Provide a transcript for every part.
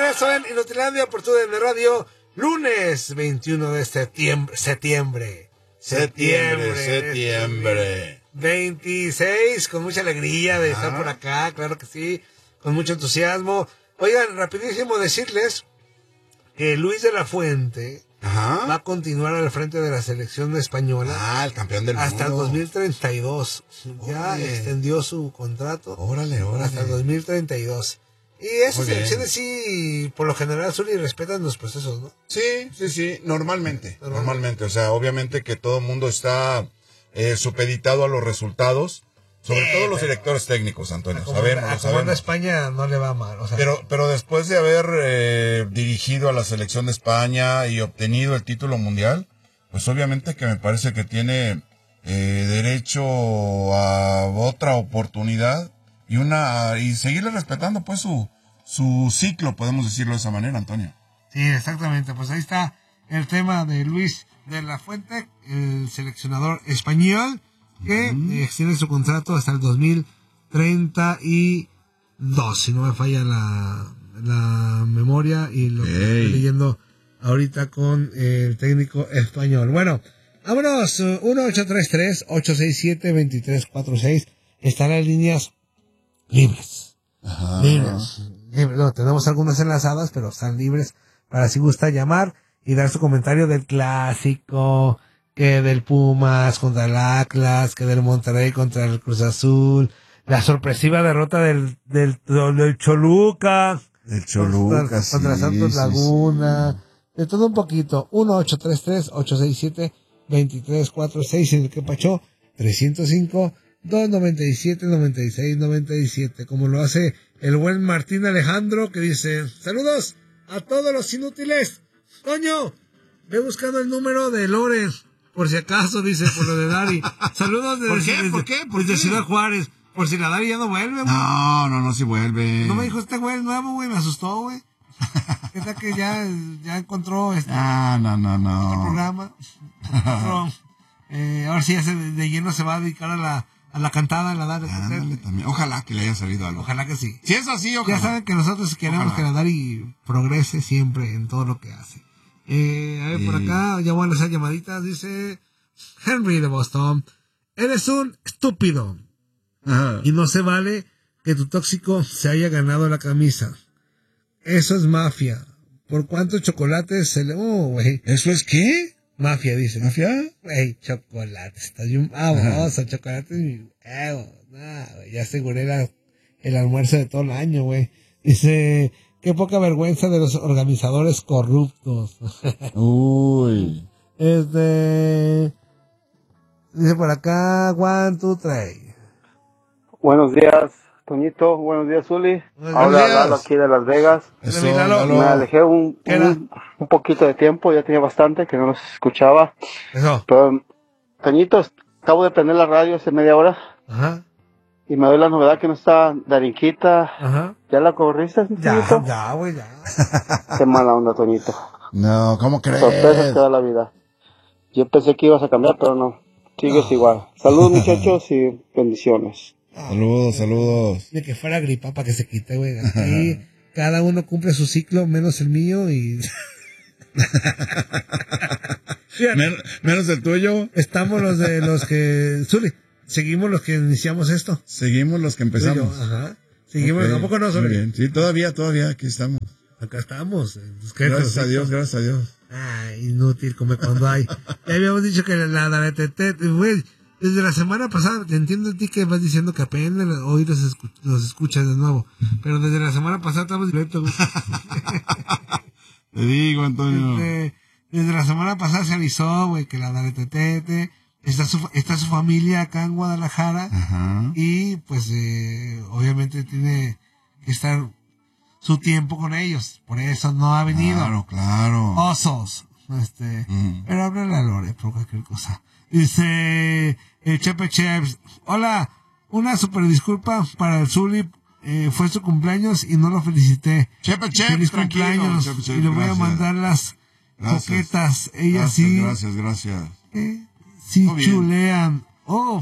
regreso en Inutilandia por TUDN Radio, lunes 21 de septiembre. 26, con mucha alegría de estar por acá, claro que sí, con mucho entusiasmo. Oigan, rapidísimo decirles que Luis de la Fuente va a continuar al frente de la selección española. El campeón del hasta mundo. el 2032. Ya extendió su contrato. Órale. Hasta el 2032. Y esas selecciones sí, por lo general, Zuli, respetan los procesos, ¿no? Sí, normalmente. O sea, obviamente que todo el mundo está supeditado a los resultados, sobre todo los directores técnicos, Antonio. Sabemos. A España no le va mal. O sea, pero después de haber dirigido a la selección de España y obtenido el título mundial, pues obviamente que me parece que tiene derecho a otra oportunidad y seguirle respetando pues su ciclo, podemos decirlo de esa manera, Antonio. Sí, exactamente. Pues ahí está el tema de Luis de la Fuente, el seleccionador español, que extiende su contrato hasta el 2032, si no me falla la memoria, y lo que estoy leyendo ahorita con el técnico español. Bueno, vámonos, 1-833-867-2346, están las líneas libres. Libres. No, tenemos algunas enlazadas, pero están libres para si gusta llamar y dar su comentario del clásico, que del Pumas contra el Atlas, que del Monterrey contra el Cruz Azul, la sorpresiva derrota del Choluca. El Choluca, contra Santos Laguna. De todo un poquito. 1-833-867-2346 en el que pachó 305-297-9697, como lo hace el buen Martín Alejandro, que dice: saludos a todos los inútiles. Toño, ve buscando el número de Lore, por si acaso, dice, por lo de Dari. Saludos ¿Por qué? Desde Ciudad Juárez, por si la Dari ya no vuelve, güey. No, sí vuelve. No me dijo este güey el nuevo, güey, me asustó, güey. ¿Qué tal que ya encontró este programa? Ahora sí, de lleno se va a dedicar a la cantada, a la Dari. También. Ojalá que le haya salido algo. Ojalá que sí. Si es así, ojalá. Ya saben que nosotros queremos que la Dari progrese siempre en todo lo que hace. A ver, por acá, ya van a hacer llamaditas, dice Henry de Boston: eres un estúpido. Y no se vale que tu tóxico se haya ganado la camisa. Eso es mafia. ¿Por cuántos chocolates se le... güey. ¿Eso es qué? Mafia, dice. ¿Mafia? Güey, chocolates. Estás bien baboso, chocolates mi huevo. Güey, ya aseguré el almuerzo de todo el año, güey. Dice: qué poca vergüenza de los organizadores corruptos. Uy. Dice por acá, 1, 2, 3. Buenos días, Toñito. Buenos días, Zuli. Ahora Lalo aquí de Las Vegas. Me alejé un poquito de tiempo, ya tenía bastante que no los escuchaba. Eso. Pero, Toñito, acabo de prender la radio hace media hora. Ajá. Y me doy la novedad que no está Darinquita. Ajá. ¿Ya la corriste, Toñito? Ya, güey, ya. Qué mala onda, Toñito. No, ¿cómo crees? Sorpresas que da la vida. Yo pensé que ibas a cambiar, pero no. Sigues igual. Saludos, muchachos, y bendiciones. Saludos. De que fuera gripa para que se quite, güey. Aquí cada uno cumple su ciclo, menos el mío y... Menos el tuyo. Estamos los que... Zuli, seguimos los que iniciamos esto. Seguimos los que empezamos. Ajá. Seguimos, tampoco no, Zuli. Muy bien. Sí, todavía, aquí estamos. Acá estamos. Gracias a Dios. Inútil, como cuando hay. Ya habíamos dicho que la güey, desde la semana pasada, te entiendo a ti que vas diciendo que apenas hoy los escuchas de nuevo, pero desde la semana pasada estamos directo. Te digo, Antonio. Desde la semana pasada se avisó, güey, que la Daretetete está su familia acá en Guadalajara. Ajá. Y pues obviamente tiene que estar su tiempo con ellos, por eso no ha venido. Claro. Osos. Pero háblale a Lore por cualquier cosa. Dice Chepe Cheps: hola, una super disculpa para el Zuli, fue su cumpleaños y no lo felicité. Chepe Cheps, feliz cumpleaños. Chepe Cheps, y le voy a mandar las coquetas. Ella sí. Gracias. Sí, chulean. Uf.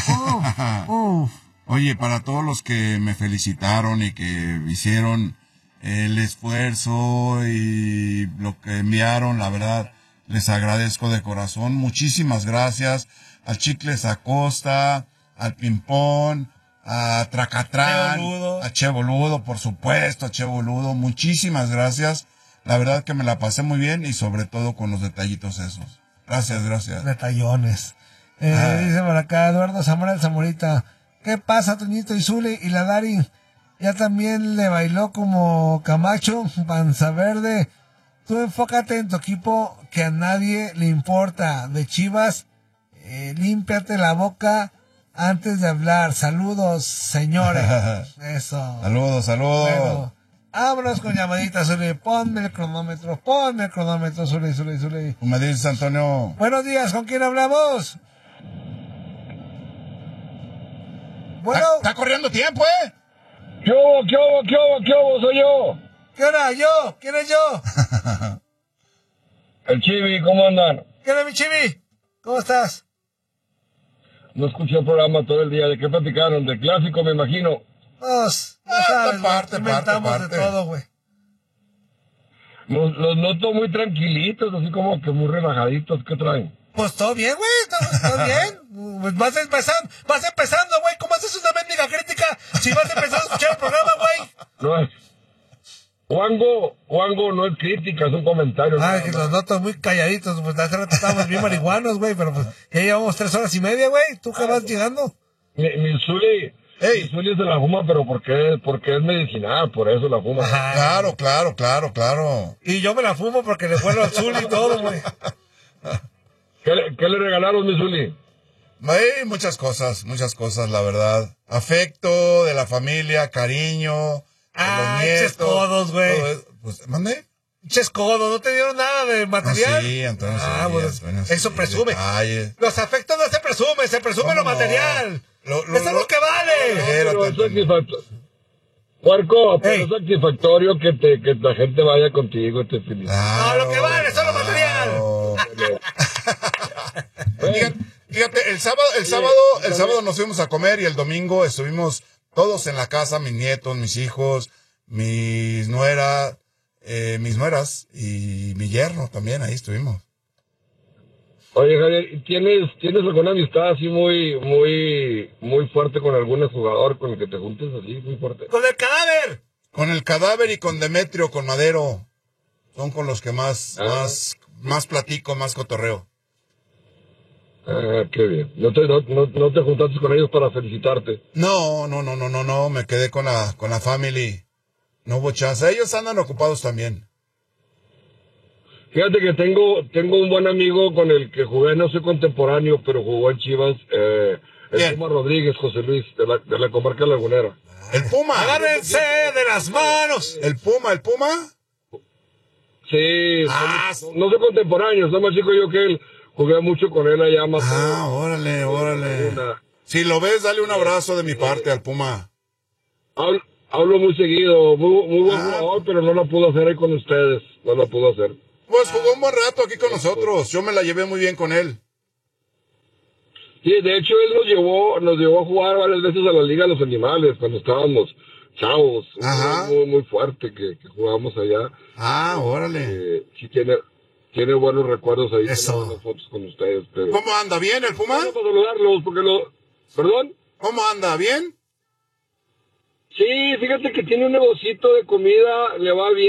Oye, para todos los que me felicitaron y que hicieron el esfuerzo y lo que enviaron, la verdad, les agradezco de corazón. Muchísimas gracias al Chicles Acosta, al Pimpón, a Tracatrán, a Che Boludo, por supuesto, a Che Boludo. Muchísimas gracias. La verdad que me la pasé muy bien y sobre todo con los detallitos esos. Gracias. Detallones. Dice por acá Eduardo Zamora el Zamorita. ¿Qué pasa, Toñito y Zuli y la Dari? Ya también le bailó como Camacho, Panza Verde. Tú enfócate en tu equipo que a nadie le importa. De Chivas, límpiate la boca antes de hablar. Saludos, señores. Eso. Saludos. Bueno, vámonos con llamaditas, Zuli. Ponme el cronómetro, Zuli. Tú me dices, Antonio. Buenos días, ¿con quién hablamos? Bueno. Está corriendo tiempo, ¿eh? ¿Qué hubo? Soy yo. ¿Qué hora? ¿Yo? ¿Quién es yo? El Chivi, ¿cómo andan? ¿Qué hora, mi Chivi? ¿Cómo estás? No escuché el programa todo el día. ¿De qué platicaron? ¿De clásico, me imagino? Pues, ya sabes, inventamos de todo, güey. Los noto muy tranquilitos, así como que muy relajaditos. ¿Qué traen? Pues todo bien, güey, todo bien. Pues vas empezando, güey. ¿Cómo haces una mendiga crítica si vas empezando a escuchar el programa, güey? No es... Juango, no es crítica, es un comentario. Que los noto muy calladitos. Pues hace rato estábamos bien marihuanos, güey, pero pues ya llevamos 3 horas y media, güey. ¿Tú qué vas llegando? Mi Zuli... Mi Zuli se la fuma, pero porque es medicinal, por eso la fuma. Ajá. Claro. Y yo me la fumo porque le vuelvo al Zuli y todo, güey. ¿Qué le regalaron, mi Zuli? Muchas cosas, la verdad. Afecto de la familia, cariño, de los nietos. Ches codos, güey. Pues, ¿mande? Ches codos, ¿no te dieron nada de material? Sí, entonces pues, eso presume. Los afectos no se presume lo material. Eso es lo que vale. Puerco, pero es satisfactorio que la gente vaya contigo y te felicite. No, lo que vale es lo material. Fíjate, el sábado nos fuimos a comer y el domingo estuvimos todos en la casa, mis nietos, mis hijos, mis nueras y mi yerno también, ahí estuvimos. Oye, Javier, ¿tienes alguna amistad así muy fuerte con algún jugador con el que te juntes así, muy fuerte? ¡Con el Cadáver! Con el Cadáver y con Demetrio, con Madero. Son con los que más platico, más cotorreo. Qué bien. ¿No te juntaste con ellos para felicitarte? No, me quedé con la family. No hubo chance. Ellos andan ocupados también. Fíjate que tengo un buen amigo con el que jugué, no soy contemporáneo, pero jugó en Chivas, el Puma Rodríguez, José Luis, de la comarca lagunera. ¿El Puma? ¡Agárrense de las manos! ¿El Puma? Sí, no soy contemporáneo, soy más chico yo que él. Jugué mucho con él allá más. Órale. Si lo ves, dale un abrazo de mi parte al Puma. Hablo muy seguido, muy buen jugador, pero no lo pudo hacer ahí con ustedes, no lo pudo hacer. Pues jugó un buen rato aquí con nosotros, yo me la llevé muy bien con él. Sí, de hecho él nos llevó a jugar varias veces a la Liga de los Animales, cuando estábamos chavos. Muy fuerte que jugábamos allá. Órale. Sí tiene buenos recuerdos ahí. Eso. Buenas fotos con ustedes. Pero... ¿Cómo anda? ¿Bien el Puma? Vamos a saludarlos porque ¿Perdón? ¿Cómo anda? ¿Bien? Sí, fíjate que tiene un negocito de comida, le va bien.